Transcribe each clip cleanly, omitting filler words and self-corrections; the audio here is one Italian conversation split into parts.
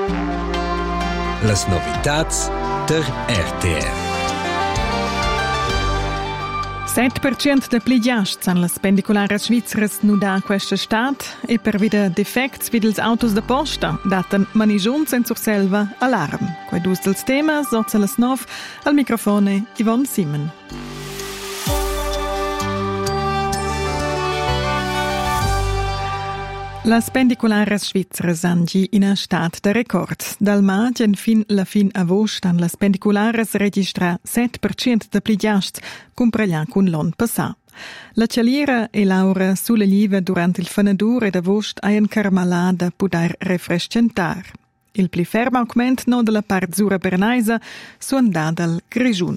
Las novitats der RTR. 7% de pli giasts han las pendicularas svizras nu da questa stat e per vida defects videls autos de posta datan manigiuns en Surselva alarm. Quai dus dels temas, oz las 9, al microfone Yvonne Simon. Las pendicularas svizras han gi in a stat de record. Dal maig en fin la fin agost han las pendicularas registra 7% de pli giasts compreglià cun l'on passà. La cialiera e l'aura sulla liva durant il fenadur ed agost haien carmalada pudar refrescentar. Il pli ferm augment no de la part zura bernaisa suandà dal grigiun.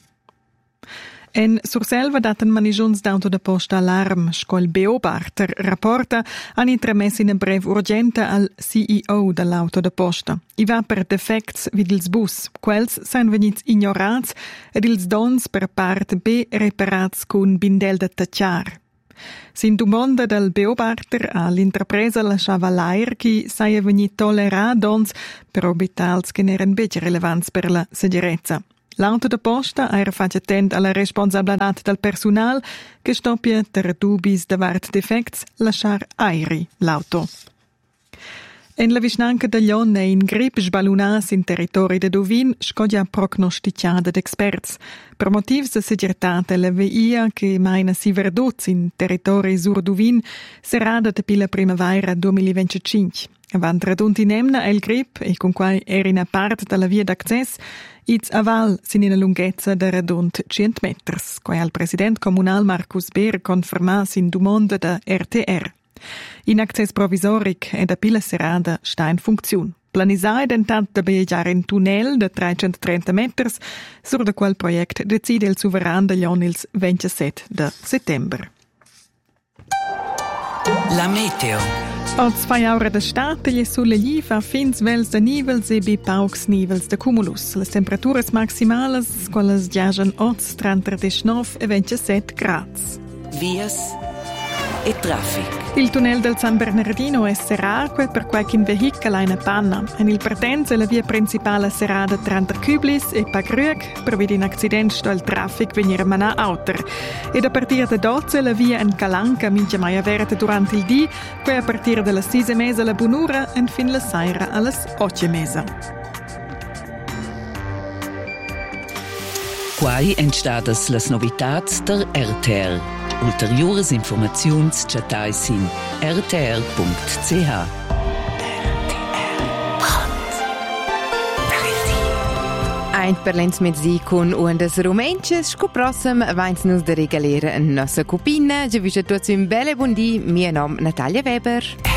En Surselva datan manigiuns d'auto de posta alarm, scol Beobachter rapporta han intremess in brev urgenta al CEO dell'auto de posta. I va per defects vid ils bus, quels sain venits ignorats ed ils dons per part B reparats cun bindel de tacciar. Sin domanda del Beobachter all'intrapresa lasciava l'air chi saia venit tolerà dons per obitals che n'eren bege relevants per la segurezza. L'auto de posta era fatg attent alla responsabilitat del personal che stoppia ter dubis davart defects lasciar airi l'auto. En la vicinanca de Lion e in grip sbalunas in territori de Duvin scodia prognosticada d'experts. Per motivs de segurtat la VIA che maina si verduts in territori sur Duvin serada de pila primavera 2025. Avant radunt in emna el grip e con quai era in a part della via d'access Iz aval sin in a lunghezza de radunt 100 meters, quai al president comunal Marcus Beer conferma sin domanda da RTR. In access provisoric ed a pila serada sta in funziun. Planisà ed entat da begiare in tunnel de 330 meters, sur da qual project decide il suveran de Lion ils 27 de settember. La meteo. Als 2 ore de stat gli sulle liva fins vels de nivels e bi paucs nivels de cumulus. Las temperaturas maximales, quales giagen 8, 39 e 27 grads. Vias e traffic. Il tunnel del San Bernardino è serrato per qualche veicolo in panna. En il partenza la via principale serrada 30 cublis e Pagrüeg, per vedi in accident sto il traffic venire manà outer. Ed a partire da 12 la via in Calanca mince mai averte durante il dì, poi a partire dalla 6 mesa la bunura e fin la saira alle 8 mesa. Quai entstadas las novitats der RTR. Ulteriores informaziuns chatais in rtr.ch. Ein Perlenz mit Sie con undes Rumenches, sco prossem vains nus de regalere nossa cupina. Je vis a tuts un belle buon di, mio nom Natalia Weber.